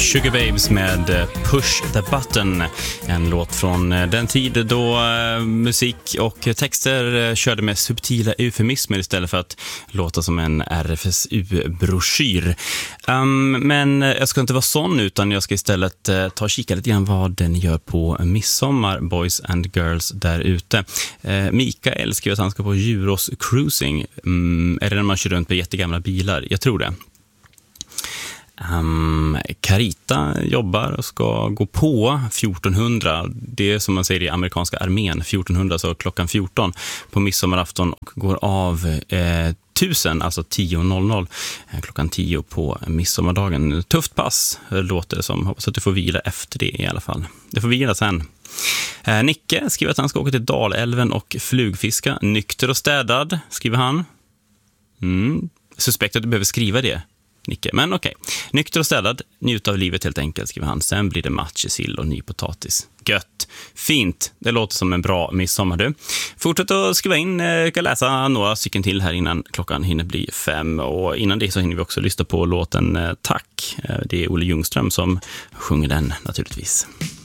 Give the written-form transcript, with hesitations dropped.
Sugar Babes med Push the Button. En låt från den tid då musik och texter körde med subtila eufemismer istället för att låta som en RFSU-broschyr. Men jag ska inte vara sån, utan jag ska istället ta och kika lite grann vad den gör på midsommar, boys and girls där ute. Mikael skriver att han ska på Djurås cruising. Är det när man kör runt med jättegamla bilar? Jag tror det. Carita jobbar och ska gå på 1400. Det är som man säger i amerikanska armén, 1400, så klockan 14 på midsommarafton, och går av 1000, alltså 10.00 klockan 10 på midsommardagen. Tufft pass låter det som. Hoppas att du får vila efter det i alla fall. Det får vila sen. Nicke skriver att han ska åka till Dalälven och flugfiska. Nykter och städad, skriver han. Suspekt att du behöver skriva det, Nicke, men okej. Nykter och städad, njut av livet helt enkelt, skriver han. Sen blir det matjessill och ny potatis. Gött, fint, det låter som en bra midsommar du. Fortsätt att skriva in, jag kan läsa några stycken till här innan klockan hinner bli 5. Och innan det så hinner vi också lyssna på låten Tack. Det är Olle Ljungström som sjunger den naturligtvis.